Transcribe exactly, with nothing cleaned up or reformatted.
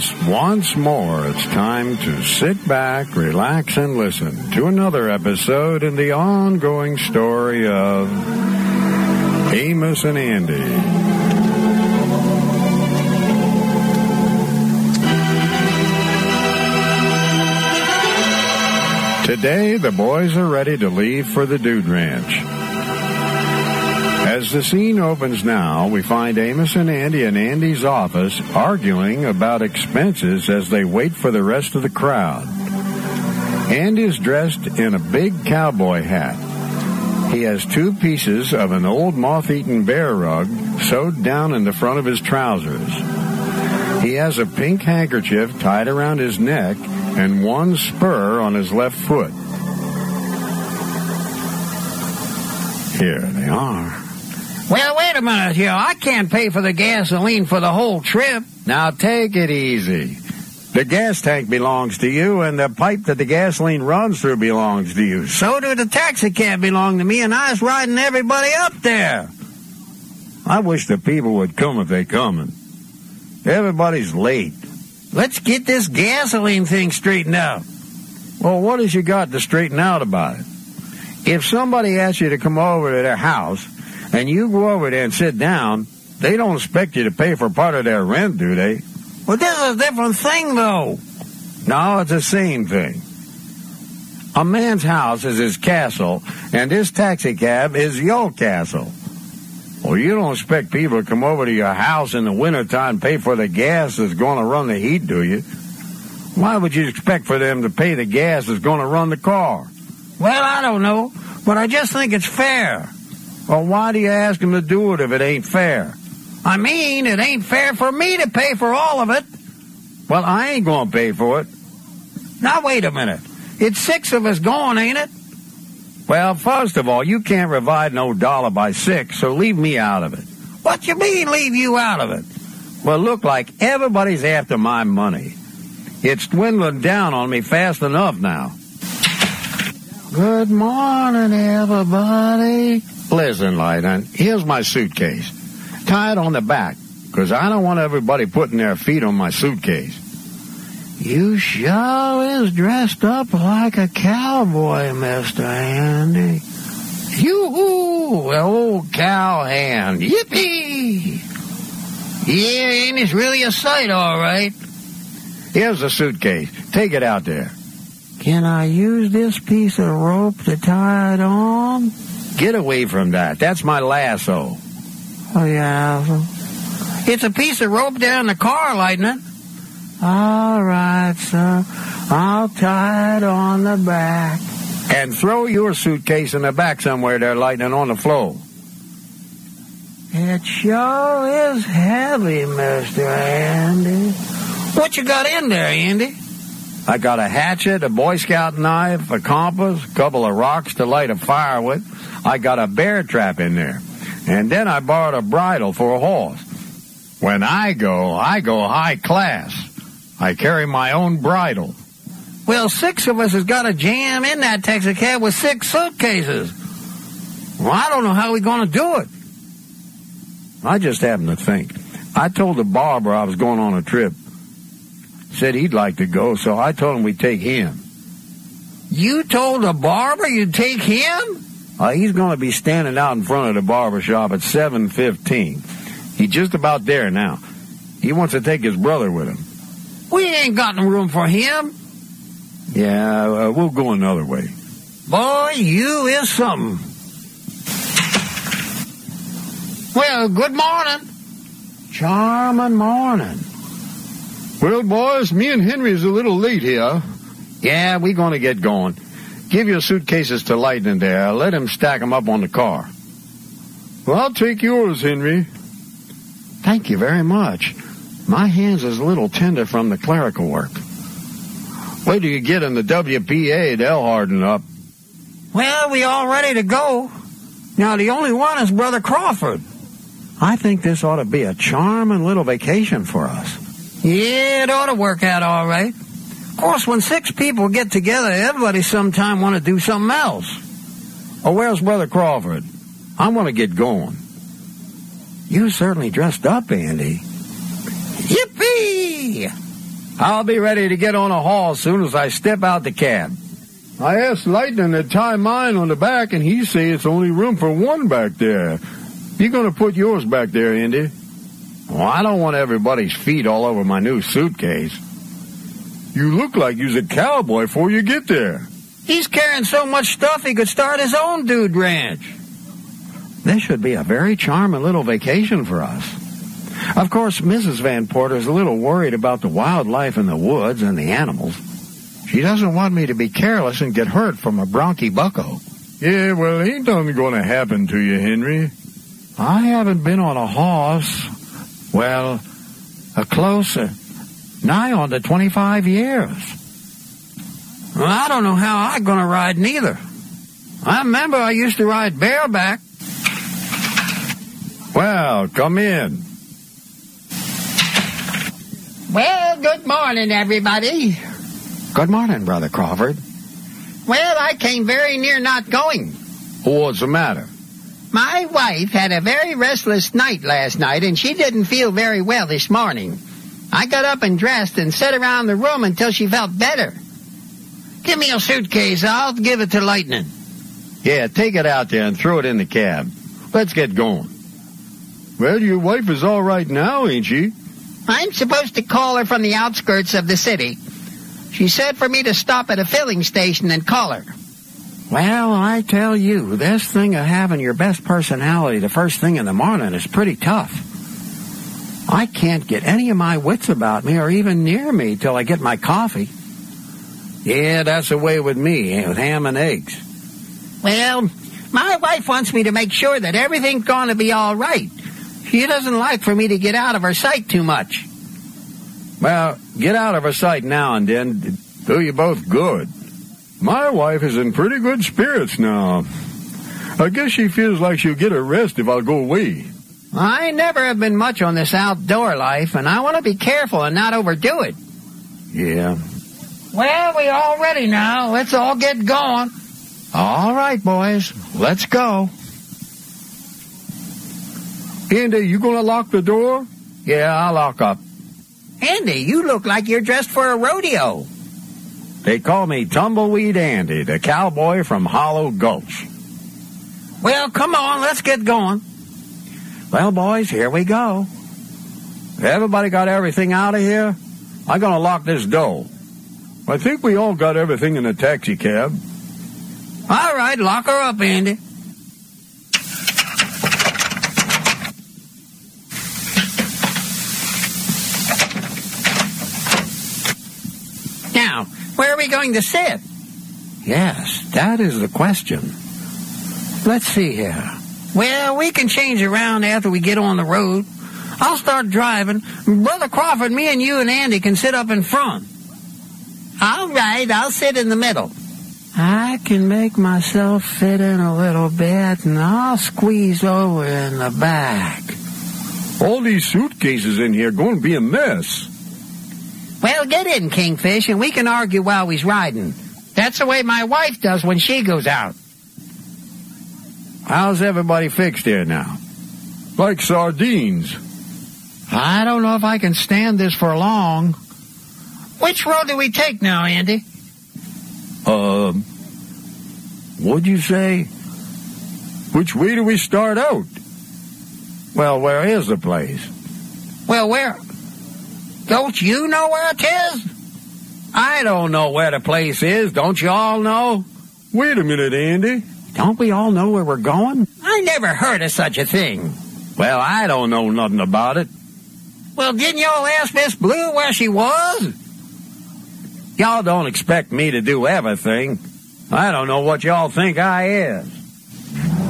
Yes, once more, it's time to sit back, relax, and listen to another episode in the ongoing story of Amos and Andy. Today, the boys are ready to leave for the Dude Ranch. As the scene opens now, we find Amos and Andy in Andy's office arguing about expenses as they wait for the rest of the crowd. Andy is dressed in a big cowboy hat. He has two pieces of an old moth-eaten bear rug sewed down in the front of his trousers. He has a pink handkerchief tied around his neck and one spur on his left foot. Here they are. Well, wait a minute here. I can't pay for the gasoline for the whole trip. Now take it easy. The gas tank belongs to you, and the pipe that the gasoline runs through belongs to you. So do the taxi cab belong to me, and I was riding everybody up there. I wish the people would come if they coming. Everybody's late. Let's get this gasoline thing straightened out. Well, what has you got to straighten out about it? If somebody asks you to come over to their house, and you go over there and sit down, they don't expect you to pay for part of their rent, do they? Well, this is a different thing, though. No, it's the same thing. A man's house is his castle, and this taxi cab is your castle. Well, you don't expect people to come over to your house in the wintertime and pay for the gas that's going to run the heat, do you? Why would you expect for them to pay the gas that's going to run the car? Well, I don't know, but I just think it's fair. Well, why do you ask them to do it if it ain't fair? I mean, it ain't fair for me to pay for all of it. Well, I ain't going to pay for it. Now, wait a minute. It's six of us going, ain't it? Well, first of all, you can't divide no dollar by six, so leave me out of it. What you mean, leave you out of it? Well, look like everybody's after my money. It's dwindling down on me fast enough now. Good morning, everybody. Listen, Lieutenant, here's my suitcase. Tie it on the back, because I don't want everybody putting their feet on my suitcase. You sure is dressed up like a cowboy, Mister Andy. You old cowhand. Yippee! Yeah, Andy's really a sight, all right. Here's the suitcase. Take it out there. Can I use this piece of rope to tie it on? Get away from that. That's my lasso. Oh, yeah. It's a piece of rope there in the car, Lieutenant. All right, sir. I'll tie it on the back. And throw your suitcase in the back somewhere there, Lieutenant, on the floor. It sure is heavy, Mister Andy. What you got in there, Andy? I got a hatchet, a Boy Scout knife, a compass, a couple of rocks to light a fire with. I got a bear trap in there. And then I borrowed a bridle for a horse. When I go, I go high class. I carry my own bridle. Well, six of us has got to jam in that taxi cab with six suitcases. Well, I don't know how we're going to do it. I just happened to think. I told the barber I was going on a trip. Said he'd like to go, so I told him we'd take him. You told the barber you'd take him? Uh, he's going to be standing out in front of the barber shop at seven fifteen. He's just about there now. He wants to take his brother with him. We ain't got no room for him. Yeah, uh, we'll go another way. Boy, you is something. Well, good morning. Charming morning. Well, boys, me and Henry's a little late here. Yeah, we're going to get going. Give your suitcases to Lightning there. Let him stack them up on the car. Well, I'll take yours, Henry. Thank you very much. My hands is a little tender from the clerical work. Wait till you get in the W P A, they'll harden up. Well, we all ready to go. Now, the only one is Brother Crawford. I think this ought to be a charming little vacation for us. Yeah, it ought to work out all right. Of course, when six people get together, everybody sometime want to do something else. Oh, where's Brother Crawford? I want to get going. You certainly dressed up, Andy. Yippee! I'll be ready to get on a haul as soon as I step out the cab. I asked Lightning to tie mine on the back, and he say it's only room for one back there. You gonna put yours back there, Andy? Well, I don't want everybody's feet all over my new suitcase. You look like you's a cowboy before you get there. He's carrying so much stuff he could start his own dude ranch. This should be a very charming little vacation for us. Of course, Missus Van Porter's a little worried about the wildlife in the woods and the animals. She doesn't want me to be careless and get hurt from a bronchi bucko. Yeah, well, ain't nothing going to happen to you, Henry. I haven't been on a horse, well, a close, uh, nigh on to twenty-five years. Well, I don't know how I'm going to ride neither. I remember I used to ride bareback. Well, come in. Well, good morning, everybody. Good morning, Brother Crawford. Well, I came very near not going. What's the matter? My wife had a very restless night last night, and she didn't feel very well this morning. I got up and dressed and sat around the room until she felt better. Give me your suitcase. I'll give it to Lightning. Yeah, take it out there and throw it in the cab. Let's get going. Well, your wife is all right now, ain't she? I'm supposed to call her from the outskirts of the city. She said for me to stop at a filling station and call her. Well, I tell you, this thing of having your best personality the first thing in the morning is pretty tough. I can't get any of my wits about me or even near me till I get my coffee. Yeah, that's the way with me, with ham and eggs. Well, my wife wants me to make sure that everything's going to be all right. She doesn't like for me to get out of her sight too much. Well, get out of her sight now and then. Do you both good. My wife is in pretty good spirits now. I guess she feels like she'll get a rest if I'll go away. I never have been much on this outdoor life, and I want to be careful and not overdo it. Yeah. Well, we all ready now. Let's all get going. All right, boys. Let's go. Andy, you gonna lock the door? Yeah, I'll lock up. Andy, you look like you're dressed for a rodeo. They call me Tumbleweed Andy, the cowboy from Hollow Gulch. Well, come on, let's get going. Well, boys, here we go. Everybody got everything out of here? I'm gonna lock this door. I think we all got everything in the taxi cab. All right, lock her up, Andy. Now, where are we going to sit? Yes, that is the question. Let's see here. Well, we can change around after we get on the road. I'll start driving. Brother Crawford, me and you and Andy can sit up in front. All right, I'll sit in the middle. I can make myself fit in a little bit, and I'll squeeze over in the back. All these suitcases in here are going to be a mess. Well, get in, Kingfish, and we can argue while we's riding. That's the way my wife does when she goes out. How's everybody fixed here now? Like sardines. I don't know if I can stand this for long. Which road do we take now, Andy? Um, what'd you say? Which way do we start out? Well, where is the place? Well, where? Don't you know where it is? I don't know where the place is. Don't you all know? Wait a minute, Andy. Don't we all know where we're going? I never heard of such a thing. Well, I don't know nothing about it. Well, didn't y'all ask Miss Blue where she was? Y'all don't expect me to do everything. I don't know what y'all think I is.